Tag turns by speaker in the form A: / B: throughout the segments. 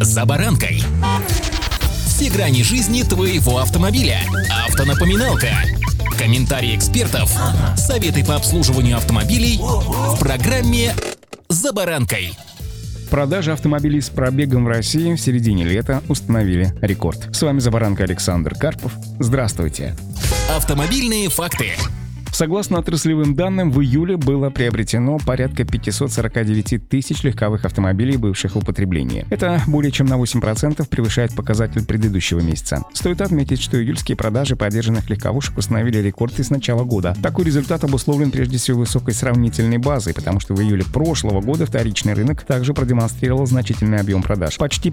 A: За баранкой. Все грани жизни твоего автомобиля. Автонапоминалка. Комментарии экспертов. Советы по обслуживанию автомобилей в программе «За баранкой».
B: Продажи автомобилей с пробегом в России в середине лета установили рекорд. С вами «За баранкой» Александр Карпов. Здравствуйте.
A: Автомобильные факты.
B: Согласно отраслевым данным, в июле было приобретено порядка 549 тысяч легковых автомобилей бывших в употреблении. Это более чем на 8% превышает показатель предыдущего месяца. Стоит отметить, что июльские продажи подержанных легковушек установили рекорд и с начала года. Такой результат обусловлен прежде всего высокой сравнительной базой, потому что в июле прошлого года вторичный рынок также продемонстрировал значительный объем продаж – почти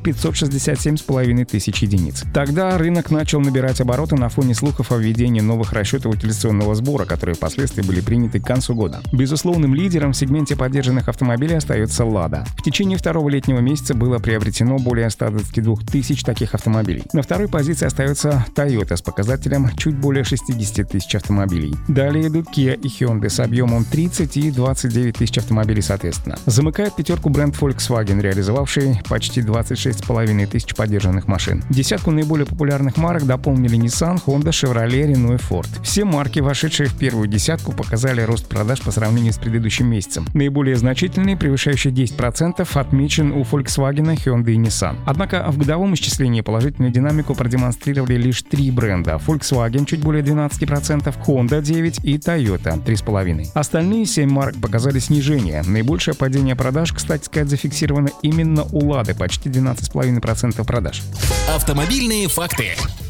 B: 567,5 тысяч единиц. Тогда рынок начал набирать обороты на фоне слухов о введении новых расчетов утилизационного сбора, которые впоследствии были приняты к концу года. Безусловным лидером в сегменте подержанных автомобилей остается «Лада». В течение второго летнего месяца было приобретено более 122 тысяч таких автомобилей. На второй позиции остается Toyota с показателем чуть более 60 тысяч автомобилей. Далее идут Kia и Hyundai с объемом 30 и 29 тысяч автомобилей соответственно. Замыкает пятерку бренд Volkswagen, реализовавший почти 26,5 тысяч подержанных машин. Десятку наиболее популярных марок дополнили Nissan, Honda, Chevrolet, Renault и Ford. Все марки, вошедшие в первую десятку, показали рост продаж по сравнению с предыдущим месяцем. Наиболее значительный, превышающий 10%, отмечен у Volkswagen, Hyundai и Nissan. Однако в годовом исчислении положительную динамику продемонстрировали лишь три бренда: Volkswagen чуть более 12%, Honda 9% и Toyota 3,5%. Остальные 7 марок показали снижение. Наибольшее падение продаж, кстати сказать, зафиксировано именно у Лады, почти 12,5% продаж.
A: Автомобильные факты.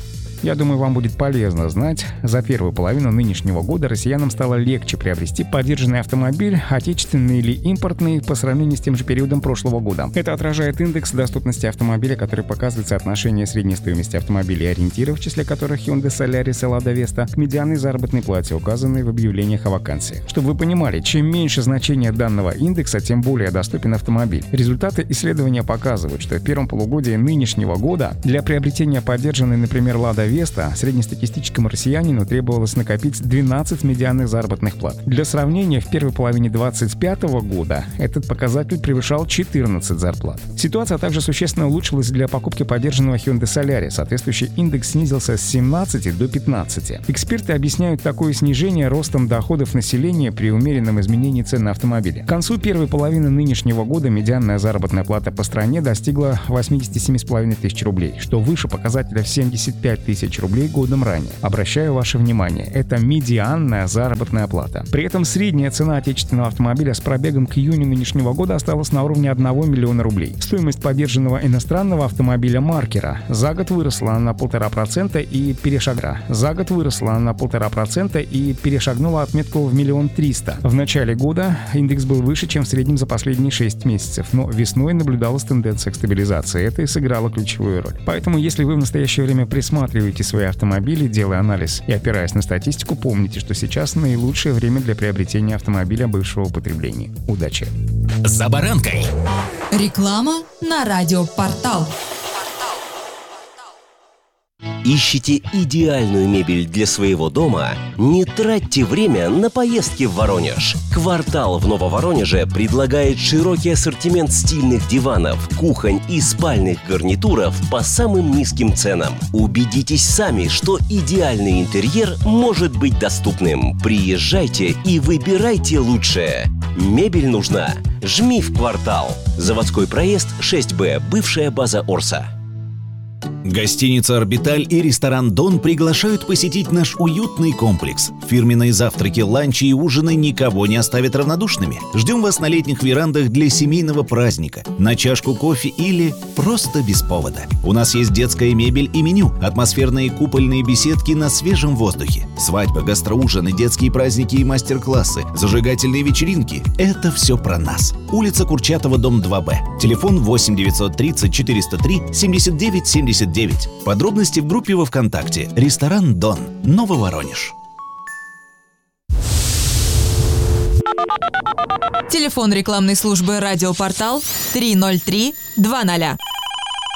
B: Я думаю, вам будет полезно знать, за первую половину нынешнего года россиянам стало легче приобрести подержанный автомобиль, отечественный или импортный, по сравнению с тем же периодом прошлого года. Это отражает индекс доступности автомобиля, который показывает соотношение средней стоимости автомобилей и ориентиров, в числе которых Hyundai Solaris и Lada Vesta, к медианной заработной плате, указанной в объявлениях о вакансии. Чтобы вы понимали, чем меньше значение данного индекса, тем более доступен автомобиль. Результаты исследования показывают, что в первом полугодии нынешнего года для приобретения подержанной, например, Lada Vesta, среднестатистическому россиянину требовалось накопить 12 медианных заработных плат. Для сравнения, в первой половине 2025 года этот показатель превышал 14 зарплат. Ситуация также существенно улучшилась для покупки подержанного Hyundai Solaris. Соответствующий индекс снизился с 17 до 15. Эксперты объясняют такое снижение ростом доходов населения при умеренном изменении цен на автомобили. К концу первой половины нынешнего года медианная заработная плата по стране достигла 87,5 тысяч рублей, что выше показателя в 75 тысяч рублей годом ранее. Обращаю ваше внимание, это медианная заработная плата. При этом средняя цена отечественного автомобиля с пробегом к июню нынешнего года осталась на уровне 1 миллиона рублей. Стоимость подержанного иностранного автомобиля маркера за год выросла на 1,5% и перешагнула отметку в 1 300 000. В начале года индекс был выше, чем в среднем за последние 6 месяцев, но весной наблюдалась тенденция к стабилизации. Это и сыграло ключевую роль. Поэтому, если вы в настоящее время присматриваете свои автомобили, делая анализ и опираясь на статистику, помните, что сейчас наилучшее время для приобретения автомобиля бывшего употребления. Удачи!
A: За баранкой.
C: Реклама на радиопортал.
D: Ищите идеальную мебель для своего дома? Не тратьте время на поездки в Воронеж. «Квартал» в Нововоронеже предлагает широкий ассортимент стильных диванов, кухонь и спальных гарнитуров по самым низким ценам. Убедитесь сами, что идеальный интерьер может быть доступным. Приезжайте и выбирайте лучшее. Мебель нужна? Жми в «Квартал». Заводской проезд 6Б, бывшая база Орса.
E: Гостиница «Орбиталь» и ресторан «Дон» приглашают посетить наш уютный комплекс. Фирменные завтраки, ланчи и ужины никого не оставят равнодушными. Ждем вас на летних верандах для семейного праздника, на чашку кофе или просто без повода. У нас есть детская мебель и меню, атмосферные купольные беседки на свежем воздухе, свадьбы, гастроужины, детские праздники и мастер-классы, зажигательные вечеринки – это все про нас. Улица Курчатова, дом 2Б. Телефон 8 930 403 79 79. Подробности в группе во ВКонтакте. Ресторан «Дон», Нововоронеж.
C: Телефон рекламной службы «Радиопортал» 303 20.